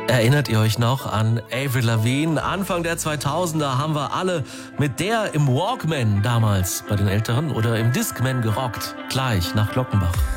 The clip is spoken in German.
Erinnert ihr euch noch an Avril Lavigne? Anfang der 2000er haben wir alle mit der im Walkman damals bei den Älteren oder im Discman gerockt. Gleich nach Glockenbach.